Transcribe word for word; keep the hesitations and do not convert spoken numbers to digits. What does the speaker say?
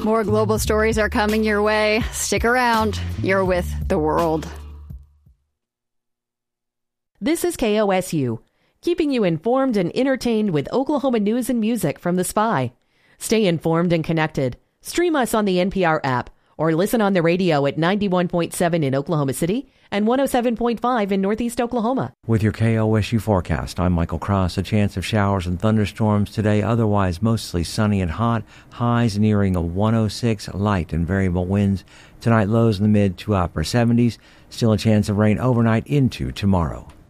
More global stories are coming your way. Stick around. You're with The World. This is K O S U, keeping you informed and entertained with Oklahoma news and music from The Spy. Stay informed and connected. Stream us on the N P R app or listen on the radio at ninety-one point seven in Oklahoma City and one oh seven point five in Northeast Oklahoma. With your K O S U forecast, I'm Michael Cross. A chance of showers and thunderstorms today, otherwise mostly sunny and hot. Highs nearing a one oh six, light and variable winds. Tonight, lows in the mid to upper seventies. Still a chance of rain overnight into tomorrow.